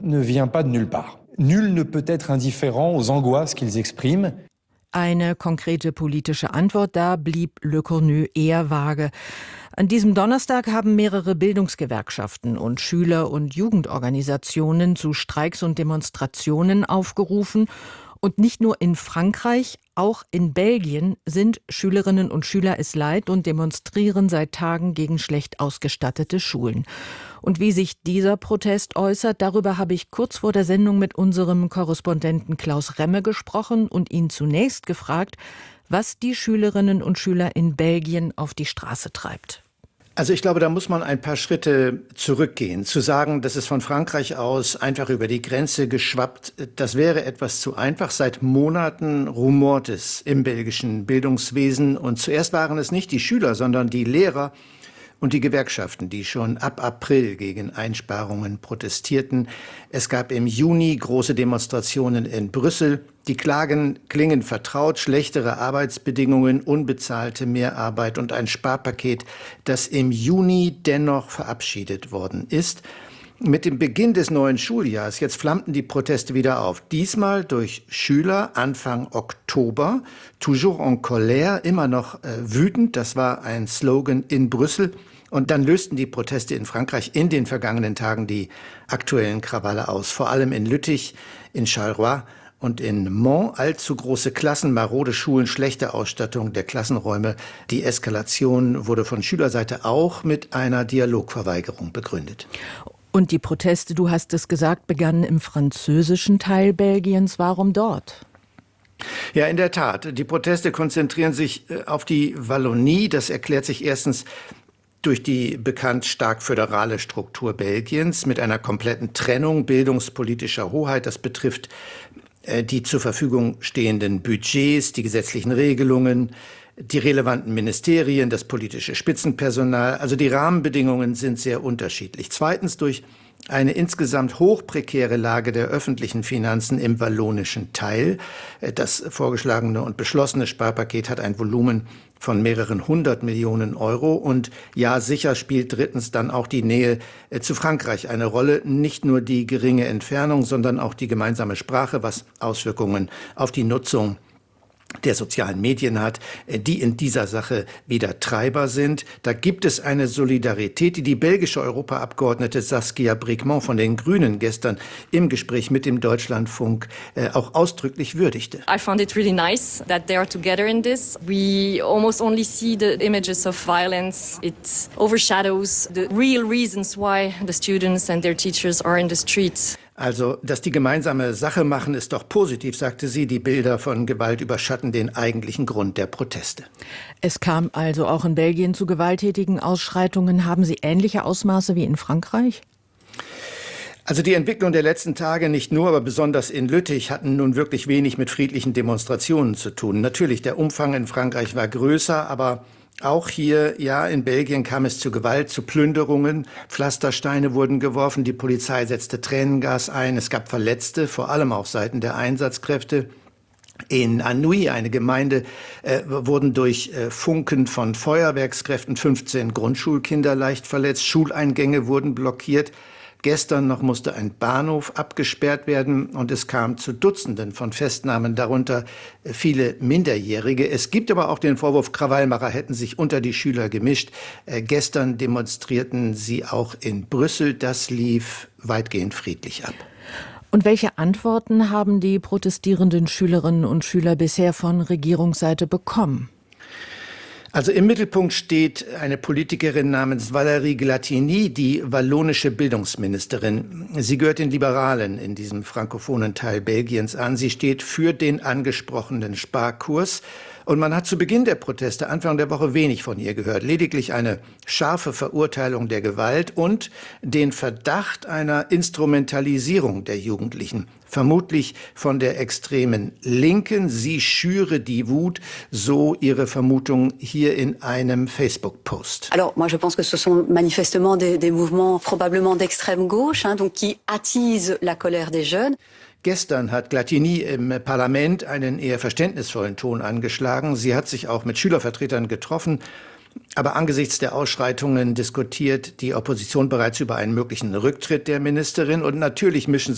ne vient pas de nulle part. Nul ne peut être indifférent aux angoisses qu'ils expriment. Eine konkrete politische Antwort, da blieb Le Cornu eher vage. An diesem Donnerstag haben mehrere Bildungsgewerkschaften und Schüler- und Jugendorganisationen zu Streiks und Demonstrationen aufgerufen. Und nicht nur in Frankreich, auch in Belgien sind Schülerinnen und Schüler es leid und demonstrieren seit Tagen gegen schlecht ausgestattete Schulen. Und wie sich dieser Protest äußert, darüber habe ich kurz vor der Sendung mit unserem Korrespondenten Klaus Remme gesprochen und ihn zunächst gefragt, was die Schülerinnen und Schüler in Belgien auf die Straße treibt. Also ich glaube, da muss man ein paar Schritte zurückgehen. Zu sagen, dass es von Frankreich aus einfach über die Grenze geschwappt, das wäre etwas zu einfach. Seit Monaten rumort es im belgischen Bildungswesen. Und zuerst waren es nicht die Schüler, sondern die Lehrer und die Gewerkschaften, die schon ab April gegen Einsparungen protestierten. Es gab im Juni große Demonstrationen in Brüssel. Die Klagen klingen vertraut: schlechtere Arbeitsbedingungen, unbezahlte Mehrarbeit und ein Sparpaket, das im Juni dennoch verabschiedet worden ist. Mit dem Beginn des neuen Schuljahres, jetzt flammten die Proteste wieder auf. Diesmal durch Schüler Anfang Oktober. Toujours en colère, immer noch wütend. Das war ein Slogan in Brüssel. Und dann lösten die Proteste in Frankreich in den vergangenen Tagen die aktuellen Krawalle aus. Vor allem in Lüttich, in Charleroi und in Mons. Allzu große Klassen, marode Schulen, schlechte Ausstattung der Klassenräume. Die Eskalation wurde von Schülerseite auch mit einer Dialogverweigerung begründet. Und die Proteste, du hast es gesagt, begannen im französischen Teil Belgiens. Warum dort? Ja, in der Tat. Die Proteste konzentrieren sich auf die Wallonie. Das erklärt sich erstens durch die bekannt stark föderale Struktur Belgiens mit einer kompletten Trennung bildungspolitischer Hoheit. Das betrifft die zur Verfügung stehenden Budgets, die gesetzlichen Regelungen, die relevanten Ministerien, das politische Spitzenpersonal. Also die Rahmenbedingungen sind sehr unterschiedlich. Zweitens durch eine insgesamt hochprekäre Lage der öffentlichen Finanzen im wallonischen Teil. Das vorgeschlagene und beschlossene Sparpaket hat ein Volumen von mehreren 100 Millionen Euro. Und ja, sicher spielt drittens dann auch die Nähe zu Frankreich eine Rolle. Nicht nur die geringe Entfernung, sondern auch die gemeinsame Sprache, was Auswirkungen auf die Nutzung der sozialen Medien hat, die in dieser Sache wieder Treiber sind. Da gibt es eine Solidarität, die die belgische Europaabgeordnete Saskia Brikmont von den Grünen gestern im Gespräch mit dem Deutschlandfunk auch ausdrücklich würdigte. I found it really nice that they are together in this. We almost only see the images of violence. It overshadows the real reasons why the students and their teachers are in the streets. Also, dass die gemeinsame Sache machen, ist doch positiv, sagte sie. Die Bilder von Gewalt überschatten den eigentlichen Grund der Proteste. Es kam also auch in Belgien zu gewalttätigen Ausschreitungen. Haben sie ähnliche Ausmaße wie in Frankreich? Also die Entwicklung der letzten Tage, nicht nur, aber besonders in Lüttich, hatten nun wirklich wenig mit friedlichen Demonstrationen zu tun. Natürlich, der Umfang in Frankreich war größer, aber auch hier, ja, in Belgien kam es zu Gewalt, zu Plünderungen. Pflastersteine wurden geworfen, die Polizei setzte Tränengas ein. Es gab Verletzte, vor allem auf Seiten der Einsatzkräfte. In Anhui, eine Gemeinde, wurden durch Funken von Feuerwerkskräften 15 Grundschulkinder leicht verletzt. Schuleingänge wurden blockiert. Gestern noch musste ein Bahnhof abgesperrt werden und es kam zu Dutzenden von Festnahmen, darunter viele Minderjährige. Es gibt aber auch den Vorwurf, Krawallmacher hätten sich unter die Schüler gemischt. Gestern demonstrierten sie auch in Brüssel. Das lief weitgehend friedlich ab. Und welche Antworten haben die protestierenden Schülerinnen und Schüler bisher von Regierungsseite bekommen? Also im Mittelpunkt steht eine Politikerin namens Valérie Glatini, die wallonische Bildungsministerin. Sie gehört den Liberalen in diesem frankophonen Teil Belgiens an. Sie steht für den angesprochenen Sparkurs. Und man hat zu Beginn der Proteste Anfang der Woche wenig von ihr gehört. Lediglich eine scharfe Verurteilung der Gewalt und den Verdacht einer Instrumentalisierung der Jugendlichen. Vermutlich von der extremen Linken. Sie schüre die Wut, so ihre Vermutung hier in einem Facebook-Post. Alors, moi, je pense que ce sont manifestement des mouvements probablement d'extrême gauche, donc qui attisent la colère des jeunes. Gestern hat Glatini im Parlament einen eher verständnisvollen Ton angeschlagen. Sie hat sich auch mit Schülervertretern getroffen. Aber angesichts der Ausschreitungen diskutiert die Opposition bereits über einen möglichen Rücktritt der Ministerin. Und natürlich mischen